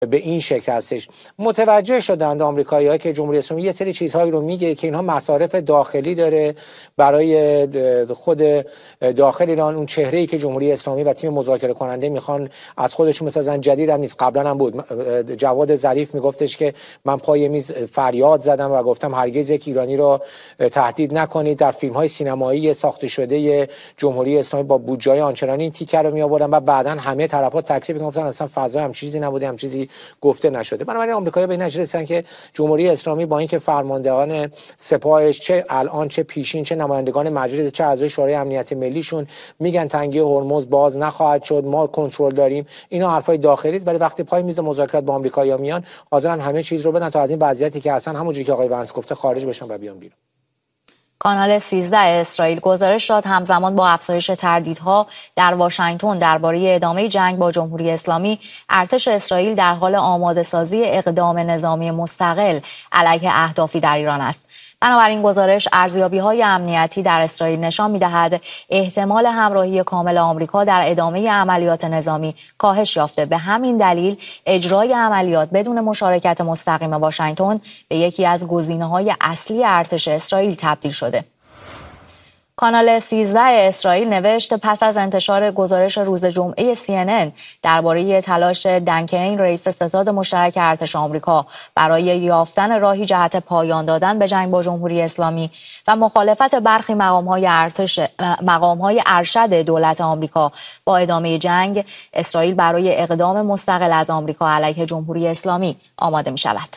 به این شکل هستش. متوجه شدند آمریکایی‌ها که جمهوری اسلامی یه سری چیزهایی رو میگه که اینها مصارف داخلی داره برای خود داخل ایران. اون چهره‌ای که جمهوری اسلامی و تیم مذاکره کننده میخوان از خودشون بسازن جدید هم نیست، قبلا هم بود. جواد ظریف میگفتش که من پای میز فریاد زدم و گفتم هرگز یک ایرانی رو تهدید نکنید. در فیلم‌های سینمایی ساخته شده جمهوری اسلامی با بودجه آنچنانی این تیکر رو میآوردن و بعداً همه طرفا تکذیب می‌گفتن اصلا فضا هم چیزی نبوده، هم چیزی گفته نشده. بنابراین آمریکایی‌ها به این نتیجه رسیدن که جمهوری اسلامی با اینکه فرماندهان سپاهش چه الان چه پیشین چه نمایندگان مجلس چه اعضای شورای امنیت ملیشون میگن تنگی هرمز باز نخواهد شد، ما کنترل داریم، اینا حرفای داخلی است. ولی وقتی پای میز مذاکرات با آمریکایی‌ها میان حاضرن همه چیز رو بدن تا از این وضعیتی که اصلا همونجوری که آقای ونس گفته خارج بشن و بیان بیرون. کانال 13 اسرائیل گزارش داد همزمان با افزایش تردیدها در واشنگتن درباره ادامه جنگ با جمهوری اسلامی، ارتش اسرائیل در حال آماده سازی اقدام نظامی مستقل علیه اهدافی در ایران است. بنابراین گزارش ارزیابی‌های امنیتی در اسرائیل نشان می‌دهد احتمال همراهی کامل آمریکا در ادامه عملیات نظامی کاهش یافته. به همین دلیل اجرای عملیات بدون مشارکت مستقیم واشنگتن به یکی از گزینه‌های اصلی ارتش اسرائیل تبدیل شده. کانال 13 اسرائیل نوشت پس از انتشار گزارش روز جمعه CNN درباره تلاش دنکین رئیس ستاد مشترک ارتش آمریکا برای یافتن راهی جهت پایان دادن به جنگ با جمهوری اسلامی و مخالفت برخی مقام‌های ارشد دولت آمریکا با ادامه جنگ، اسرائیل برای اقدام مستقل از آمریکا علیه جمهوری اسلامی آماده می‌شود.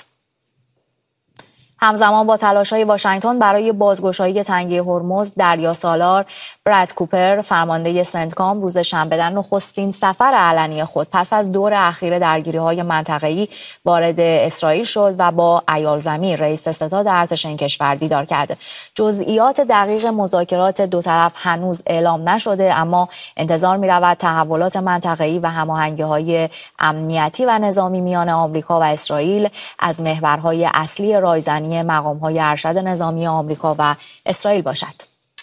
همزمان با تلاش‌های واشنگتن برای بازگشایی تنگه هرمز، دریا سالار براد کوپر فرمانده سنتکام روز شنبه در نخستین سفر علنی خود پس از دور اخیر درگیری‌های منطقه‌ای وارد اسرائیل شد و با ایال زمین رئیس ستاد ارتش این کشور دیدار کرد. جزئیات دقیق مذاکرات دو طرف هنوز اعلام نشده، اما انتظار می‌رود تحولات منطقه‌ای و هماهنگی‌های امنیتی و نظامی میان آمریکا و اسرائیل از محورهای اصلی رایزنی مقام‌های ارشد نظامی آمریکا و اسرائیل باشد.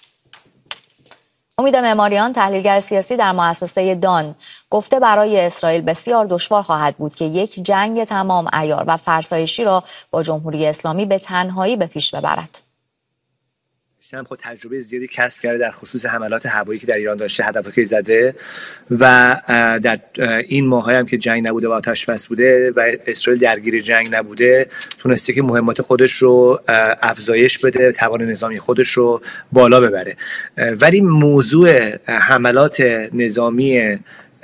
امید معماریان، تحلیلگر سیاسی در مؤسسه دان، گفته برای اسرائیل بسیار دشوار خواهد بود که یک جنگ تمام عیار و فرسایشی را با جمهوری اسلامی به تنهایی به پیش ببرد. هم خود تجربه زیادی کسب کرده در خصوص حملات هوایی که در ایران داشته، هدفی زده و در این ماه‌های هم که جنگ نبوده و آتش بس بوده و اسرائیل درگیر جنگ نبوده، تونسته که مهمات خودش رو افزایش بده، توان نظامی خودش رو بالا ببره. ولی موضوع حملات نظامی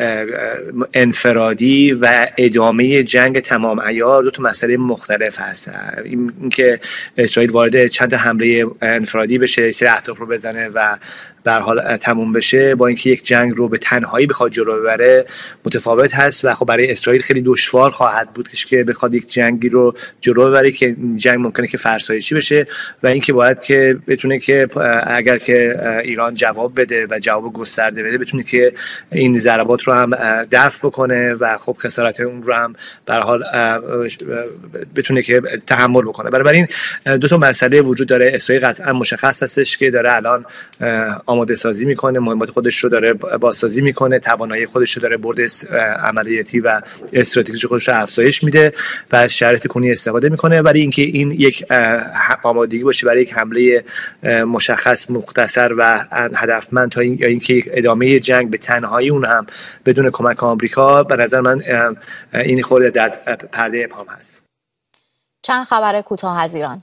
انفرادی و ادامه جنگ تمام عیار دو تا مسئله مختلف هست. این که اسرائیل وارد چند تا حمله انفرادی بشه، سری اهداف رو بزنه و در حال تموم بشه، با اینکه یک جنگ رو به تنهایی بخواد جلو ببره متفاوت هست و خب برای اسرائیل خیلی دشوار خواهد بود که بخواد یک جنگی رو جلو ببره که جنگ ممکنه که فرسایشی بشه و اینکه باید که بتونه که اگر که ایران جواب بده و جواب گسترده بده بتونه که این ضربات رو هم دفع بکنه و خب خسارت اون رو هم به هر حال بتونه که تحمل بکنه. بنابراین دو تا مسئله وجود داره. اسرائیل قطعا مشخص هستش که داره الان آماده سازی میکنه، مهمات خودش رو داره بازسازی میکنه، توانایی خودش رو داره برد عملیاتی و استراتژیک خودش رو افزایش میده و از شرایط کنونی استفاده میکنه. ولی اینکه این یک آمادگی باشه برای یک حمله مشخص مختصر و هدفمند تا اینکه ادامه جنگ به تنهایی اون هم بدون کمک آمریکا، به نظر من این خورده در پرده ابهام هست. چند خبر کوتاه از ایران.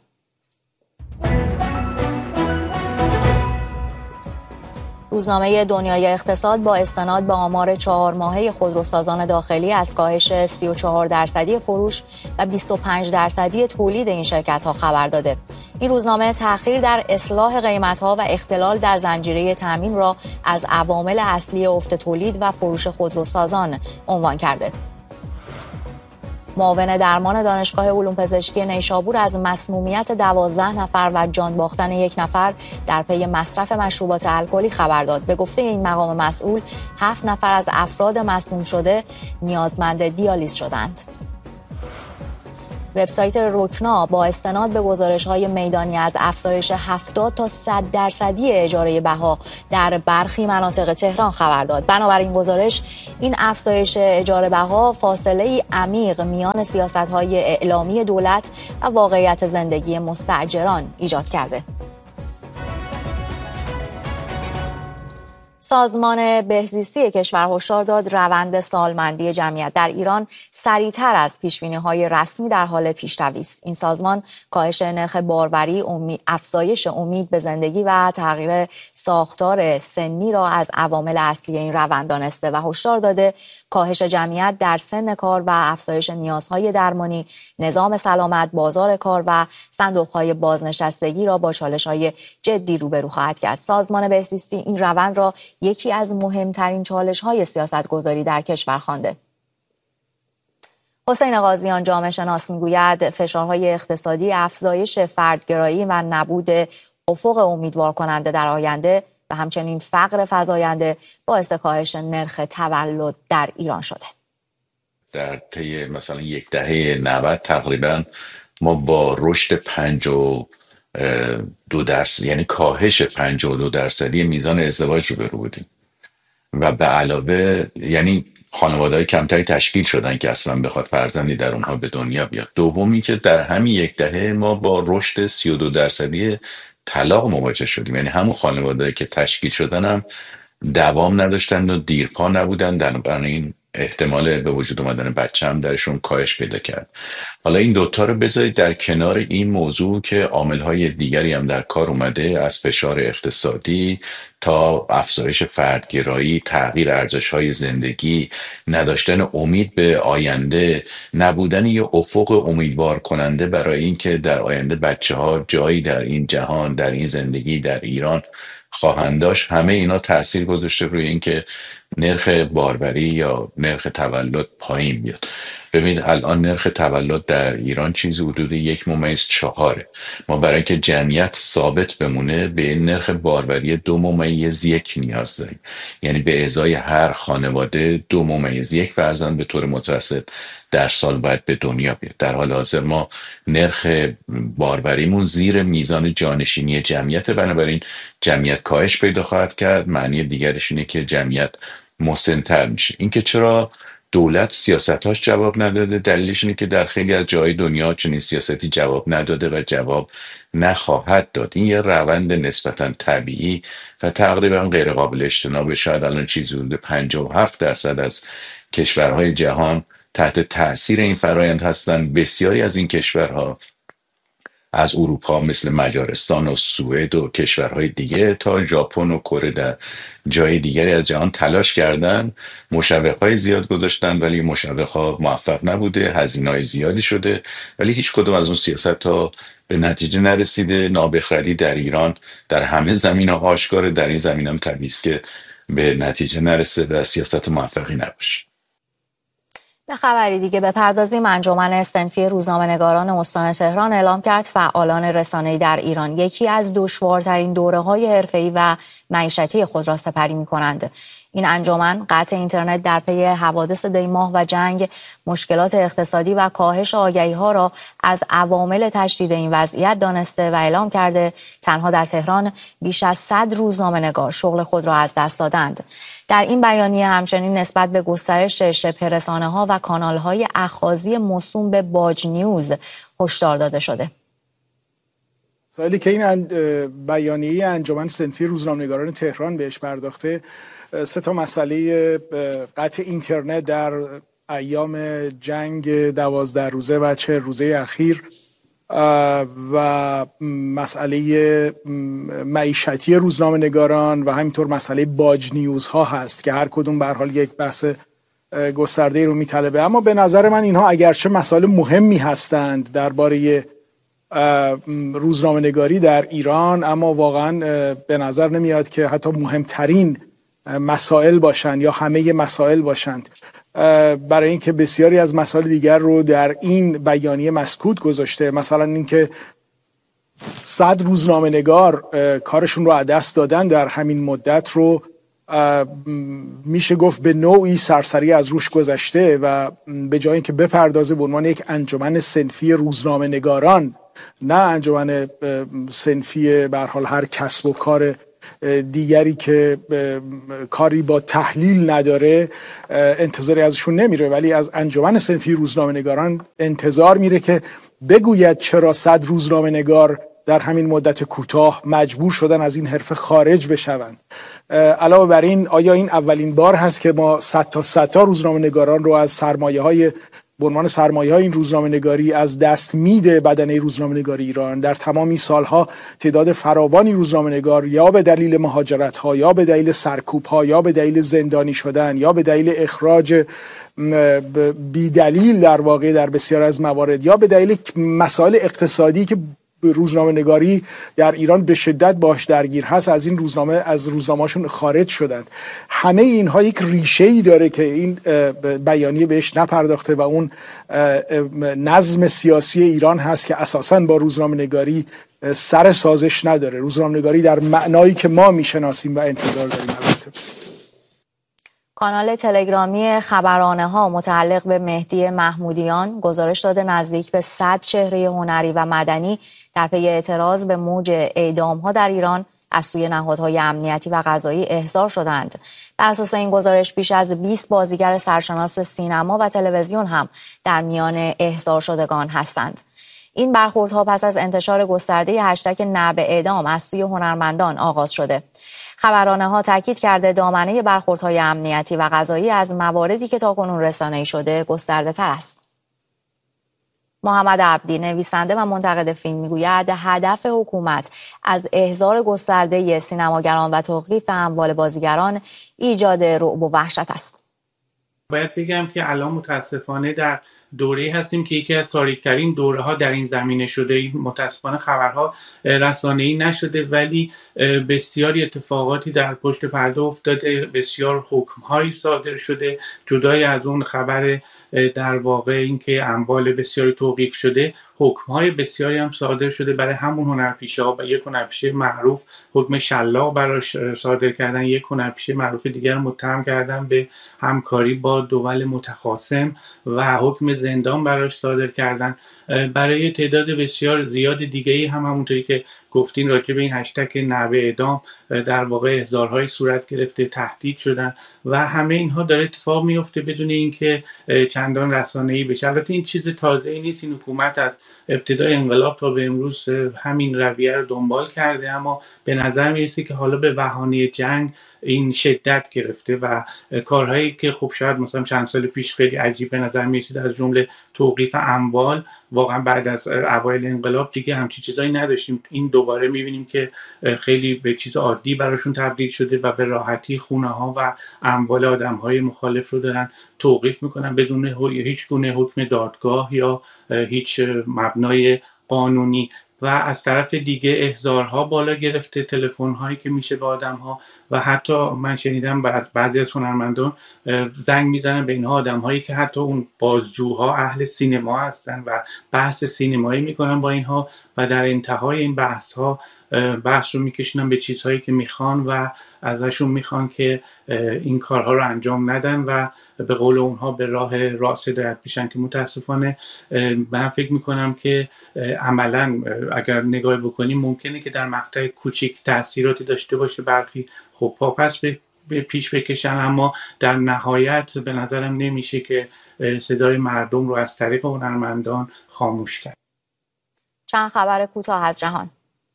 روزنامه دنیای اقتصاد با استناد به آمار 4 ماهه خودروسازان داخلی از کاهش 34% فروش و 25% تولید این شرکت‌ها خبر داده. این روزنامه تأخیر در اصلاح قیمت‌ها و اختلال در زنجیره تامین را از عوامل اصلی افت تولید و فروش خودروسازان عنوان کرده. معاون درمان دانشگاه علوم پزشکی نیشابور از مسمومیت 12 نفر و جان باختن 1 نفر در پی مصرف مشروبات الکلی خبر داد. به گفته این مقام مسئول 7 نفر از افراد مسموم شده نیازمند دیالیز شدند. وبسایت رکنا با استناد به گزارش‌های میدانی از افزایش 70 تا 100% اجاره بها در برخی مناطق تهران خبر داد. بنابراین گزارش این افزایش اجاره بها فاصله‌ای عمیق میان سیاست‌های اعلامی دولت و واقعیت زندگی مستاجران ایجاد کرده. سازمان بهزیستی کشور هشدار داد روند سالمندی جمعیت در ایران سریعتر از پیشبینی‌های رسمی در حال پیشروی است. این سازمان کاهش نرخ باروری، افزایش امید به زندگی و تغییر ساختار سنی را از عوامل اصلی این روند دانسته و هشدار داده کاهش جمعیت در سن کار و افزایش نیازهای درمانی، نظام سلامت، بازار کار و صندوق‌های بازنشستگی را با چالش‌های جدی روبرو خواهد کرد. سازمان بهزیستی این روند را یکی از مهمترین چالش‌های سیاستگذاری در کشور خوانده. حسین قاضیان جامعه شناس میگوید فشارهای اقتصادی، افزایش فردگرایی و نبود افق امیدوار کننده در آینده و همچنین فقر فزاینده باعث کاهش نرخ تولد در ایران شده. در طی مثلا یک دهه 90 تقریبا ما با رشد 52%، یعنی کاهش 52% میزان ازدواج روبرو بودیم و به علاوه یعنی خانواده‌های کمتری تشکیل شدن که اصلا بخواد فرزندی در اونها به دنیا بیاد. دومی که در همین یک دهه ما با رشد 32% طلاق مواجه شدیم، یعنی همون خانواده‌ای که تشکیل شدن هم دوام نداشتن و دیرپا نبودن، بنابراین احتمال به وجود اومدن بچه هم درشون کاهش پیدا کرد. حالا این دوتا رو بذارید در کنار این موضوع که عامل‌های دیگری هم در کار اومده، از فشار اقتصادی تا افزایش فردگرایی، تغییر ارزش‌های زندگی، نداشتن امید به آینده، نبودن یه افق امیدوار کننده برای اینکه در آینده بچه‌ها جایی در این جهان، در این زندگی، در ایران خواهند داشت. همه اینا تأثیر گذاشته روی اینکه نرخ باروری یا نرخ تولد پایین بیاد. ببینید الان نرخ تولد در ایران چیزی حدود 1.4. ما برای اینکه جمعیت ثابت بمونه به این نرخ باروری 2.1 نیاز داریم، یعنی به ازای هر خانواده 2.1 فرزند به طور متوسط در سال باید به دنیا بیاد. در حال حاضر ما نرخ باروریمون زیر میزان جانشینی جمعیت، بنابراین جمعیت کاهش پیدا خواهد کرد. معنی دیگرش اینه که جمعیت مسن‌تر میشه. اینکه چرا دولت سیاستاش جواب نداده، دلیلش اینه که در خیلی از جای دنیا چنین سیاستی جواب نداده و جواب نخواهد داد. این یه روند نسبتا طبیعی و تقریبا غیر قابل اجتناب. شاید الان چیزی حدود 57% از کشورهای جهان تحت تأثیر این فرایند هستن. بسیاری از این کشورها از اروپا مثل مجارستان و سوئد و کشورهای دیگه تا ژاپن و کره در جای دیگری از جهان تلاش کردن، مشوق‌های زیاد گذاشتن ولی مشوق‌ها موفق نبوده، هزینه‌های زیادی شده ولی هیچ کدوم از اون سیاست‌ها به نتیجه نرسیده. نابخردی در ایران در همه زمینه‌ها آشکاره، در این زمینه هم طبیعیه که به نتیجه نرسیده و سیاست موفقی نباشه. به خبری دیگه بپردازیم. انجمن استنفی روزنامه‌نگاران استان تهران اعلام کرد فعالان رسانه‌ای در ایران یکی از دشوارترین دوره‌های حرفه‌ای و معیشتی خود را سپری می‌کنند. این انجمن قطع اینترنت در پی حوادث دیماه و جنگ، مشکلات اقتصادی و کاهش آگهی‌ها را از عوامل تشدید این وضعیت دانسته و اعلام کرده تنها در تهران بیش از 100 روزنامه‌نگار شغل خود را از دست دادند. در این بیانیه همچنین نسبت به گسترش شبه رسانه‌ها و کانال‌های اخاذی موسوم به باج نیوز هشدار داده شده. سوالی که این بیانیه انجمن صنفی روزنامه‌نگاران تهران بهش پرداخته 3 مسئله قطع اینترنت در ایام جنگ 12 روزه و 40 روزه اخیر و مسئله معیشتی روزنامه‌نگاران و همینطور مسئله باج نیوزها هست که هر کدوم به هر حال یک بحث گسترده رو میطلبه. اما به نظر من اینها اگرچه مسائل مهمی هستند درباره روزنامه‌نگاری در ایران، اما واقعا به نظر نمیاد که حتی مهمترین مسائل باشند یا همه مسائل باشند، برای اینکه بسیاری از مسائل دیگر رو در این بیانیه مسکوت گذاشته. مثلا اینکه 100 روزنامه‌نگار کارشون رو از دست دادن در همین مدت رو میشه گفت به نوعی سرسری از روش گذشته و به جای اینکه بپردازه به عنوان یک انجمن صنفی روزنامه نگاران، نه انجمن صنفی به هر حال هر کسب و کار دیگری که کاری با تحلیل نداره، انتظاری ازشون نمیره، ولی از انجمن صنفی روزنامه نگاران انتظار میره که بگوید چرا 100 روزنامه نگار در همین مدت کوتاه مجبور شدن از این حرفه خارج بشوند. علاوه بر این، آیا این اولین بار هست که ما 100 تا روزنامه نگاران رو از سرمایه‌های به عنوان سرمایه‌های این روزنامه نگاری از دست میده بدنه روزنامه نگاری ایران؟ در تمام این سالها تعداد فراوانی روزنامه نگار یا به دلیل مهاجرت‌ها یا به دلیل سرکوب‌ها یا به دلیل زندانی شدن یا به دلیل اخراج بی دلیل در واقع در بسیار از موارد یا به دلیل مسائل اقتصادی که روزنامه نگاری در ایران به شدت باش درگیر هست، از این روزنامه‌شون خارج شدند. همه اینها یک ریشه‌ای داره که این بیانیه بهش نپرداخته و اون نظم سیاسی ایران هست که اساساً با روزنامه نگاری سر سازش نداره. روزنامه نگاری در معنایی که ما میشناسیم و انتظار داریم. البته کانال تلگرامی خبرانه ها متعلق به مهدی محمودیان گزارش داده نزدیک به 100 چهره هنری و مدنی در پی اعتراض به موج اعدام ها در ایران از سوی نهادهای امنیتی و قضایی احضار شدند. بر اساس این گزارش بیش از 20 بازیگر سرشناس سینما و تلویزیون هم در میان احضار شدگان هستند. این برخوردها پس از انتشار گسترده هشتگ نه به اعدام از سوی هنرمندان آغاز شده. خبرانه ها تاکید کرده دامنه برخوردهای امنیتی و قضایی از مواردی که تاکنون رسانه‌ای شده گسترده تر است. محمد عبدی، نویسنده و منتقد فیلم، میگوید هدف حکومت از احضار گسترده سینماگران و توقیف اموال بازیگران ایجاد رعب و وحشت است. باید بگم که الان متاسفانه در دوره‌ای هستیم که یکی از تاریک‌ترین دوره‌ها در این زمینه شده. متاسفانه خبرها رسانه‌ای نشده ولی بسیاری اتفاقاتی در پشت پرده افتاده، بسیار حکم‌هایی صادر شده. جدای از اون خبر در واقع اینکه اموال بسیاری توقیف شده، حکم‌های بسیاری هم صادر شده برای همون هنرپیشه‌ها. و یک هنرپیشه معروف حکم شلاق براش صادر کردن، یک هنرپیشه معروف دیگر متهم کردن به همکاری با دول متخاصم و حکم زندان براش صادر کردن. برای تعداد بسیار زیاد دیگه‌ای هم همونطوری که گفتین راجع به این هشتگ نه به اعدام در واقع احضارهای صورت گرفته، تهدید شدن و همه اینها داره اتفاق میفته بدون اینکه چندان رسانه‌ای بشه. البته این چیز تازه‌ای نیست، این حکومت از ابتدای انقلاب تا به امروز همین رویه رو دنبال کرده، اما به نظر میرسه که حالا به بهانه جنگ این شدت گرفته و کارهایی که خب شاید مثلا چند سال پیش خیلی عجیب به نظر میرسید از جمله توقیف اموال، واقعا بعد از اوایل انقلاب دیگه همچین چیزایی نداشتیم. این دوباره میبینیم که خیلی به چیز عادی براشون تبدیل شده و به راحتی خونه ها و اموال آدم های مخالف رو دارن توقیف میکنن بدون هیچ گونه حکم دادگاه یا هیچ مبنای قانونی. و از طرف دیگه احضارها بالا گرفته، تلفن‌هایی که میشه به آدم‌ها و حتی من شنیدم بعضی از هنرمندان زنگ میزنن به اینها آدم‌هایی که حتی اون بازجوها اهل سینما هستن و بحث سینمایی میکنن با اینها و در انتهای این بحث رو میکشونن به چیزهایی که میخوان و ازشون میخوان که این کارها رو انجام ندن و به قول اونها به راه راست هدایت بشن که متاسفانه من فکر میکنم که عملا اگر نگاه بکنیم ممکنه که در مقطع کوچیک تأثیراتی داشته باشه، برخی خب پاپس به پیش بکشن، اما در نهایت به نظرم نمیشه که صدای مردم رو از طریق هنرمندان خاموش کرد. چند خبر کوتاه از جهان.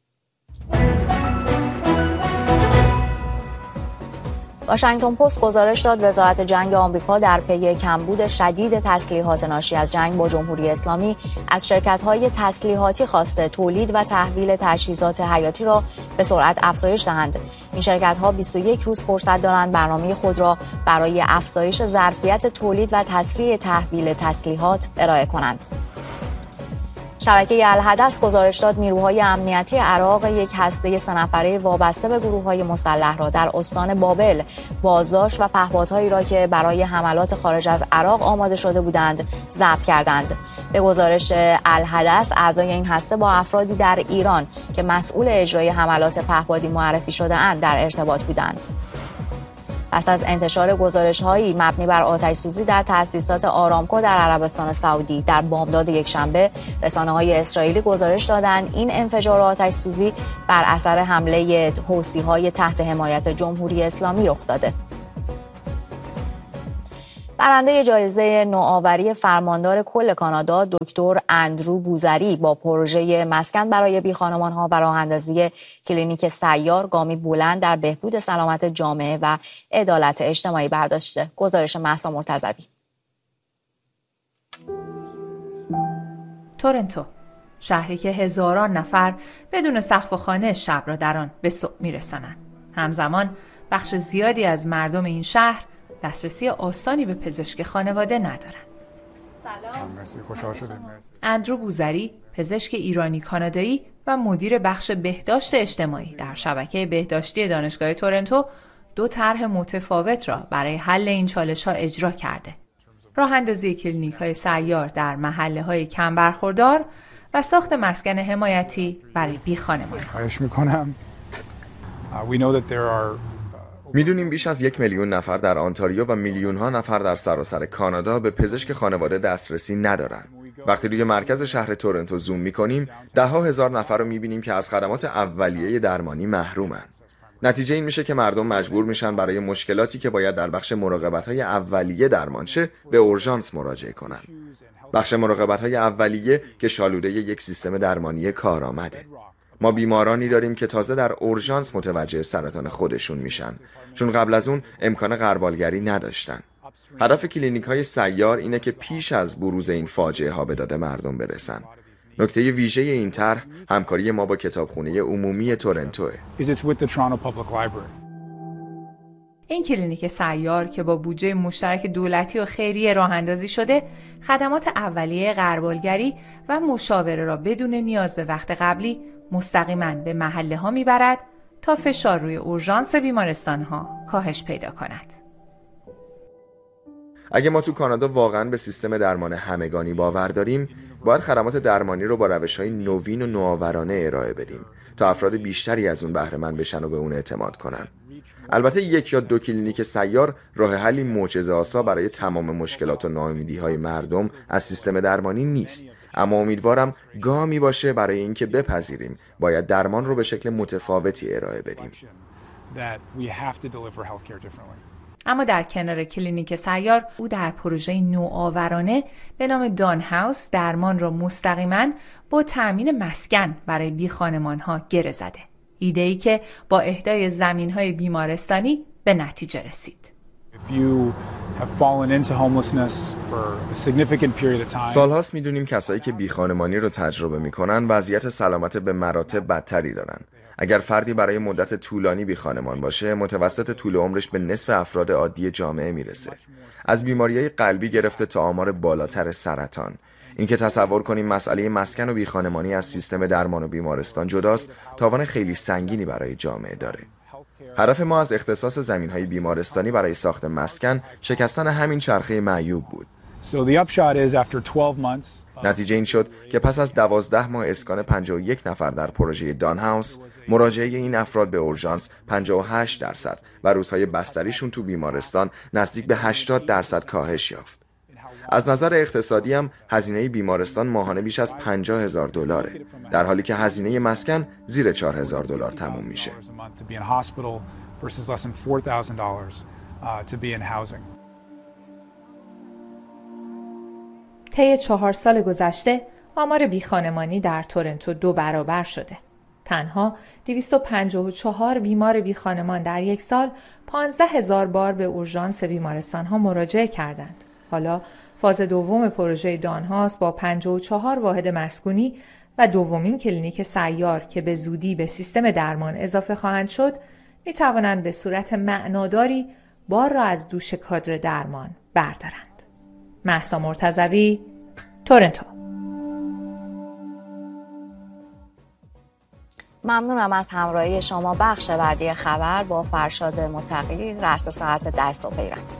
واشنگتن پست گزارش داد وزارت جنگ آمریکا در پی کمبود شدید تسلیحات ناشی از جنگ با جمهوری اسلامی از شرکت‌های تسلیحاتی خواسته تولید و تحویل تجهیزات حیاتی را به سرعت افزایش دهند. این شرکت‌ها 21 روز فرصت دارند برنامه خود را برای افزایش ظرفیت تولید و تسریع تحویل تسلیحات ارائه کنند. شبکه الحدث گزارش داد نیروهای امنیتی عراق یک هسته 3 نفره وابسته به گروه‌های مسلح را در استان بابل بازداشت و پهپادهایی را که برای حملات خارج از عراق آماده شده بودند ضبط کردند. به گزارش الحدث اعضای این هسته با افرادی در ایران که مسئول اجرای حملات پهپادی معرفی شده اند در ارتباط بودند. پس از انتشار گزارش‌هایی مبنی بر آتش‌سوزی در تأسیسات آرامکو در عربستان سعودی در بامداد یکشنبه، رسانه‌های اسرائیلی گزارش دادند این انفجار آتش‌سوزی بر اثر حمله حوثی‌های تحت حمایت جمهوری اسلامی رخ داده. برنده جایزه نوآوری فرماندار کل کانادا دکتر اندرو بوزری با پروژه مسکن برای بیخانمان‌ها و راه‌اندازی کلینیک سیار گامی بلند در بهبود سلامت جامعه و عدالت اجتماعی برداشته. گزارش مهسا مرتضوی. تورنتو، شهری که هزاران نفر بدون سقف و خانه شب را در آن به صبح می‌رسانند. همزمان بخش زیادی از مردم این شهر دسترسی آسانی به پزشک خانواده ندارند. سلام. خوشحال شدیم. اندرو بوزری، پزشک ایرانی کانادایی و مدیر بخش بهداشت اجتماعی در شبکه بهداشتی دانشگاه تورنتو، 2 طرح متفاوت را برای حل این چالش‌ها اجرا کرده. راه اندازی کلینیک‌های سیار در محله‌های کم برخوردار و ساخت مسکن حمایتی برای بیخانمان‌ها. خواهش می‌کنم. میدونیم بیش از 1 میلیون نفر در آنتاریو و میلیون‌ها نفر در سراسر کانادا به پزشک خانواده دسترسی ندارن. وقتی روی مرکز شهر تورنتو زوم می‌کنیم، 10,000 نفر رو می‌بینیم که از خدمات اولیه درمانی محرومن. نتیجه این میشه که مردم مجبور میشن برای مشکلاتی که باید در بخش مراقبت‌های اولیه درمان شه به اورژانس مراجعه کنن. بخش مراقبت‌های اولیه که شالوده یک سیستم درمانی کارآمده. ما بیمارانی داریم که تازه در اورژانس متوجه سرطان خودشون میشن، چون قبل از اون امکان غربالگری نداشتن. هدف کلینیک‌های سیار اینه که پیش از بروز این فاجعه ها به داد مردم برسن. نکته ویژه این طرح همکاری ما با کتابخونه عمومی تورنتوه. این کلینیک سیار که با بودجه مشترک دولتی و خیریه راه اندازی شده، خدمات اولیه غربالگری و مشاوره را بدون نیاز به وقت قبلی مستقیما به محله ها میبرد تا فشار روی اورژانس بیمارستان ها کاهش پیدا کند. اگه ما تو کانادا واقعا به سیستم درمان همگانی باور داریم، باید خدمات درمانی رو با روش‌های نوین و نوآورانه ارائه بدیم تا افراد بیشتری از اون بهره مند بشن و به اون اعتماد کنن. البته 1 یا 2 کلینیک سیار راه حلی معجزه‌آسا برای تمام مشکلات و ناامیدی‌های مردم از سیستم درمانی نیست، اما امیدوارم گامی باشه برای اینکه بپذیریم باید درمان رو به شکل متفاوتی ارائه بدیم. اما در کنار کلینیک سیار، او در پروژه نوآورانه به نام دان هاوس درمان را مستقیما با تأمین مسکن برای بیخانمان‌ها گره زده. ایده‌ای که با اهدای زمین‌های بیمارستانی به نتیجه رسید. سالهاست میدونیم کسایی که بیخانمانی رو تجربه میکنن وضعیت سلامت به مراتب بدتری دارن. اگر فردی برای مدت طولانی بیخانمان باشه، متوسط طول عمرش به نصف افراد عادی جامعه میرسه. از بیماریهای قلبی گرفته تا آمار بالاتر سرطان. اینکه تصور کنیم مسئله مسکن و بیخانمانی از سیستم درمان و بیمارستان جداست، تاوان خیلی سنگینی برای جامعه داره. هدف ما از اختصاص زمین‌های بیمارستانی برای ساخت مسکن شکستن همین چرخه معیوب بود. نتیجه این شد که پس از 12 ماه اسکان 51 نفر در پروژه دان هاوس، مراجعه این افراد به اورژانس 58% و روزهای بستریشون تو بیمارستان نزدیک به 80% کاهش یافت. از نظر اقتصادی هم هزینه بیمارستان ماهانه بیش از $50,000، در حالی که هزینه مسکن زیر $4,000 تموم میشه. طی 4 سال گذشته آمار بیخانمانی در تورنتو 2 برابر شده. تنها 254 بیمار بیخانمان در یک سال 15,000 بار به اورژانس بیمارستان ها مراجعه کردند. حالا فاز دوم پروژه دان هاوس با 54 واحد مسکونی و دومین کلینیک سیار که به زودی به سیستم درمان اضافه خواهند شد، می توانند به صورت معناداری بار را از دوش کادر درمان بردارند. مهسا مرتضوی، تورنتو. ممنونم از همراهی شما. بخش بعدی خبر با فرشاد متقی رأس ساعت 10 صبح ایران.